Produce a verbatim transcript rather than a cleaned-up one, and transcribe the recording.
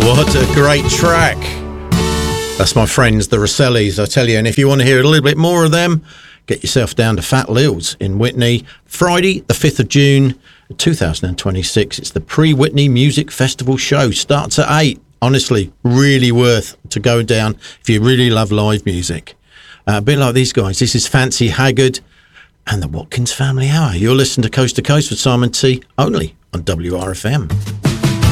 What a great track. That's my friends, the Rossellis, I tell you. And if you want to hear a little bit more of them, get yourself down to Fat Lil's in Witney. Friday, the fifth of June, two thousand twenty-six. It's the Pre-Whitney Music Festival show. Starts at eight. Honestly, really worth to go down if you really love live music. Uh, a bit like these guys. This is Fancy Haggard and the Watkins Family Hour. You're listening to Coast to Coast with Simon T, only on W R F M.